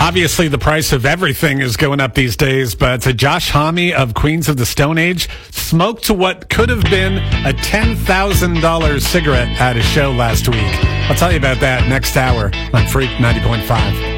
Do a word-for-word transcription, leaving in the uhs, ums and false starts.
Obviously, the price of everything is going up these days, but uh, Josh Homme of Queens of the Stone Age smoked what could have been a ten thousand dollars cigarette at a show last week. I'll tell you about that next hour on Freak ninety point five.